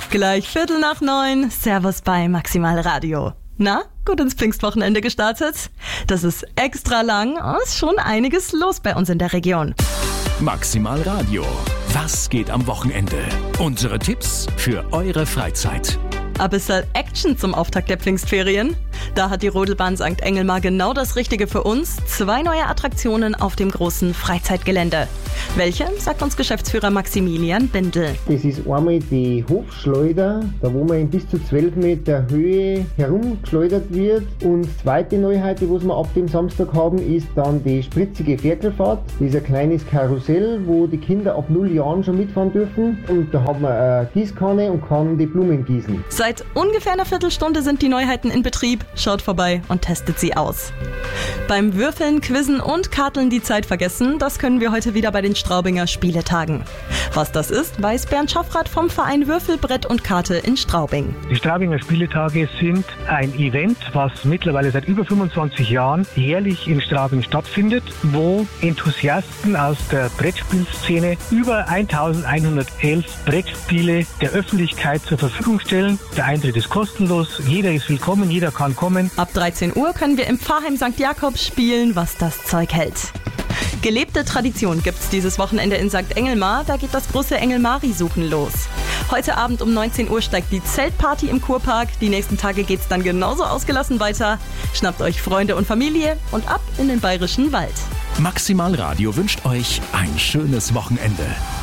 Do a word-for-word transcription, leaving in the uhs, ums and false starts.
Gleich Viertel nach neun, Servus bei Maximal Radio. Na, gut ins Pfingstwochenende gestartet? Das ist extra lang, ist schon einiges los bei uns in der Region. Maximal Radio. Was geht am Wochenende? Unsere Tipps für eure Freizeit. Ein bisschen Action zum Auftakt der Pfingstferien. Da hat die Rodelbahn Sankt Engelmar genau das Richtige für uns. Zwei neue Attraktionen auf dem großen Freizeitgelände. Welche, sagt uns Geschäftsführer Maximilian Bindel. Das ist einmal die Hofschleuder, da wo man in bis zu zwölf Meter Höhe herumgeschleudert wird. Und die zweite Neuheit, die was wir ab dem Samstag haben, ist dann die spritzige Ferkelfahrt. Das ist ein kleines Karussell, wo die Kinder ab null Jahren schon mitfahren dürfen. Und da hat man eine Gießkanne und kann die Blumen gießen. Seit ungefähr einer Viertelstunde sind die Neuheiten in Betrieb. Schaut vorbei und testet sie aus. Beim Würfeln, Quizzen und Karteln die Zeit vergessen, das können wir heute wieder bei den Straubinger Spieletagen. Was das ist, weiß Bernd Schaffrath vom Verein Würfelbrett und Karte in Straubing. Die Straubinger Spieletage sind ein Event, was mittlerweile seit über fünfundzwanzig Jahren jährlich in Straubing stattfindet, wo Enthusiasten aus der Brettspielszene über eintausendeinhundertelf Brettspiele der Öffentlichkeit zur Verfügung stellen. Der Eintritt ist kostenlos, jeder ist willkommen, jeder kann kommen. Ab dreizehn Uhr können wir im Pfarrheim Sankt Jakob spielen, was das Zeug hält. Gelebte Tradition gibt's dieses Wochenende in Sankt Engelmar, da geht das große Engelmari-Suchen los. Heute Abend um neunzehn Uhr steigt die Zeltparty im Kurpark, die nächsten Tage geht's dann genauso ausgelassen weiter. Schnappt euch Freunde und Familie und ab in den bayerischen Wald. Maximal Radio wünscht euch ein schönes Wochenende.